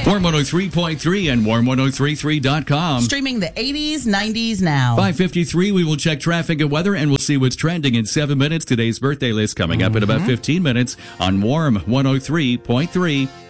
Warm 103.3 and warm1033.com. Streaming the 80s, 90s now. 5:53, we will check traffic and weather, and we'll see what's trending in 7 minutes. Today's birthday list coming up in about 15 minutes on Warm 103.3.